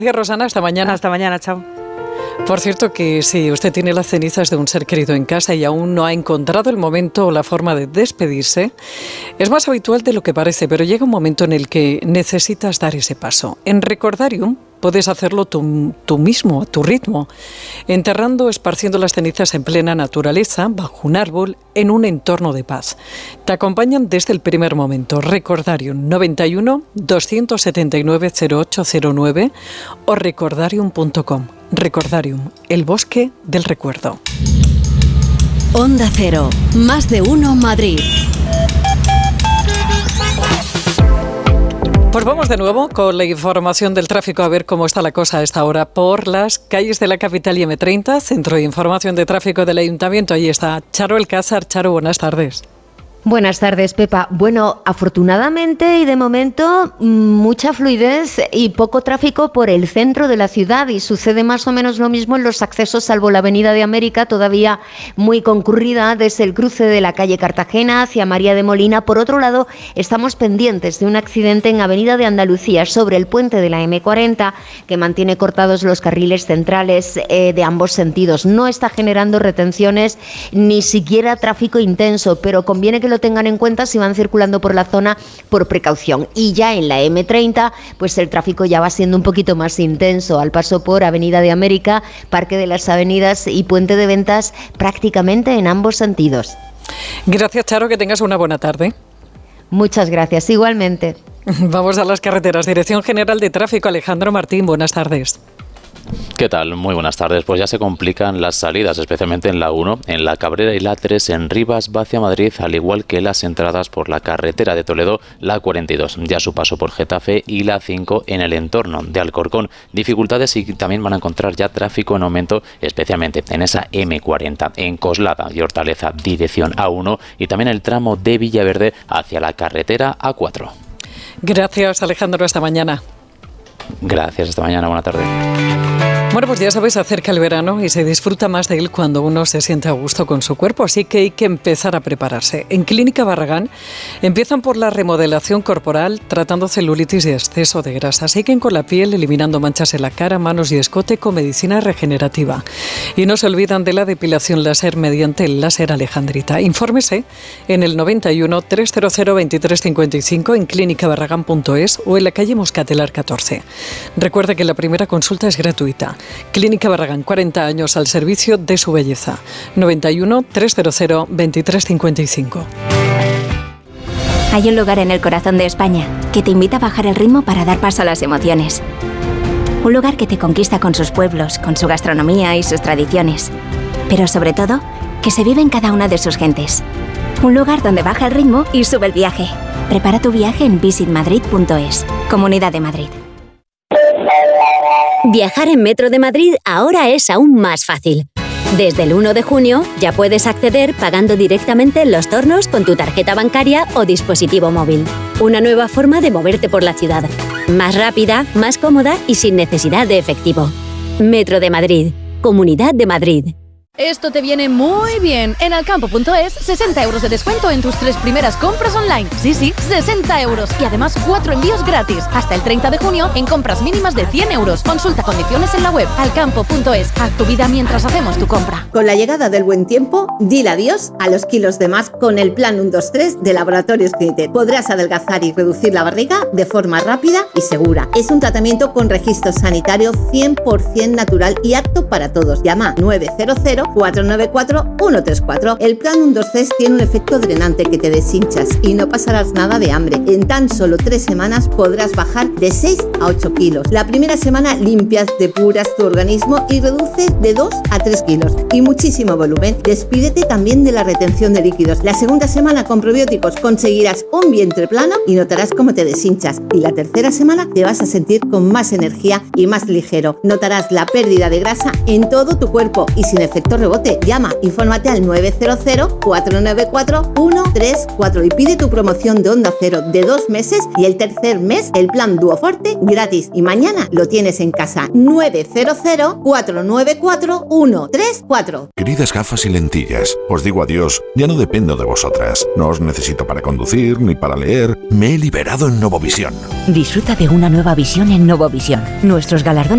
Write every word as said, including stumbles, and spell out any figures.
Gracias, Rosana. Hasta mañana. Hasta mañana, chao. Por cierto que si usted tiene las cenizas de un ser querido en casa y aún no ha encontrado el momento o la forma de despedirse, es más habitual de lo que parece, pero llega un momento en el que necesitas dar ese paso. En Recordarium puedes hacerlo tú, tú mismo, a tu ritmo, enterrando o esparciendo las cenizas en plena naturaleza, bajo un árbol, en un entorno de paz. Te acompañan desde el primer momento. Recordarium noventa y uno, doscientos setenta y nueve, cero ocho cero nueve o recordarium punto com. Recordarium, el bosque del recuerdo. Onda Cero, más de uno Madrid. Pues vamos de nuevo con la información del tráfico, a ver cómo está la cosa a esta hora por las calles de la capital y eme treinta, Centro de Información de Tráfico del Ayuntamiento. Ahí está Charo Alcázar. Charo, buenas tardes. Buenas tardes, Pepa. Bueno, afortunadamente y de momento mucha fluidez y poco tráfico por el centro de la ciudad, y sucede más o menos lo mismo en los accesos, salvo la Avenida de América, todavía muy concurrida desde el cruce de la calle Cartagena hacia María de Molina. Por otro lado, estamos pendientes de un accidente en Avenida de Andalucía sobre el puente de la eme cuarenta que mantiene cortados los carriles centrales eh, de ambos sentidos. No está generando retenciones ni siquiera tráfico intenso, pero conviene que lo tengan en cuenta si van circulando por la zona por precaución. Y ya en la eme treinta, pues el tráfico ya va siendo un poquito más intenso al paso por Avenida de América, Parque de las Avenidas y Puente de Ventas, prácticamente en ambos sentidos. Gracias, Charo, que tengas una buena tarde. Muchas gracias, igualmente. Vamos a las carreteras. Dirección General de Tráfico, Alejandro Martín, buenas tardes. ¿Qué tal? Muy buenas tardes. Pues ya se complican las salidas, especialmente en la uno, en la Cabrera y la tres en Rivas va hacia Madrid, al igual que las entradas por la carretera de Toledo, la cuarenta y dos, ya su paso por Getafe, y la cinco en el entorno de Alcorcón. Dificultades y también van a encontrar ya tráfico en aumento, especialmente en esa eme cuarenta, en Coslada y Hortaleza, dirección a uno, y también el tramo de Villaverde hacia la carretera a cuatro. Gracias, Alejandro. Hasta mañana. Gracias, hasta mañana, buena tarde. Bueno, pues ya sabes, acerca el verano y se disfruta más de él cuando uno se siente a gusto con su cuerpo, así que hay que empezar a prepararse. En Clínica Barragán empiezan por la remodelación corporal, tratando celulitis y exceso de grasa. Siguen con la piel, eliminando manchas en la cara, manos y escote con medicina regenerativa. Y no se olvidan de la depilación láser mediante el láser alejandrita. Infórmese en el noventa y uno, trescientos veintitrés cincuenta y cinco en clínica barragán punto es o en la calle Moscatelar catorce. Recuerde que la primera consulta es gratuita. Clínica Barragán, cuarenta años al servicio de su belleza. noventa y uno, trescientos veintitrés cincuenta y cinco. Hay un lugar en el corazón de España que te invita a bajar el ritmo para dar paso a las emociones. Un lugar que te conquista con sus pueblos, con su gastronomía y sus tradiciones. Pero sobre todo, que se vive en cada una de sus gentes. Un lugar donde baja el ritmo y sube el viaje. Prepara tu viaje en visit madrid punto es. Comunidad de Madrid. Viajar en Metro de Madrid ahora es aún más fácil. Desde el uno de junio ya puedes acceder pagando directamente en los tornos con tu tarjeta bancaria o dispositivo móvil. Una nueva forma de moverte por la ciudad. Más rápida, más cómoda y sin necesidad de efectivo. Metro de Madrid. Comunidad de Madrid. Esto te viene muy bien. En alcampo punto es, sesenta euros de descuento en tus tres primeras compras online. Sí, sí, sesenta euros. Y además cuatro envíos gratis. Hasta el treinta de junio en compras mínimas de cien euros. Consulta condiciones en la web alcampo punto es. Haz tu vida mientras hacemos tu compra. Con la llegada del buen tiempo, dile adiós a los kilos de más con el plan uno dos tres de Laboratorios Clinitet. Podrás adelgazar y reducir la barriga de forma rápida y segura. Es un tratamiento con registro sanitario cien por ciento natural y apto para todos. Llama nueve cero cero, cuatro nueve cuatro, uno tres cuatro. El plan uno dos tres tiene un efecto drenante que te deshinchas y no pasarás nada de hambre. En tan solo tres semanas podrás bajar de seis a ocho kilos. La primera semana limpias, depuras tu organismo y reduces de dos a tres kilos. Y muchísimo volumen. Despídete también de la retención de líquidos. La segunda semana con probióticos conseguirás un vientre plano y notarás cómo te deshinchas. Y la tercera semana te vas a sentir con más energía y más ligero. Notarás la pérdida de grasa en todo tu cuerpo y sin efecto rebote. Llama, infórmate al nueve cero cero, cuatro nueve cuatro, uno tres cuatro y pide tu promoción de Onda Cero de dos meses y el tercer mes el plan Duoforte gratis. Y mañana lo tienes en casa. nueve cero cero, cuatro nueve cuatro, uno tres cuatro. Queridas gafas y lentillas, os digo adiós, ya no dependo de vosotras. No os necesito para conducir ni para leer. Me he liberado en Novovisión. Disfruta de una nueva visión en Novovisión. Nuestros galardones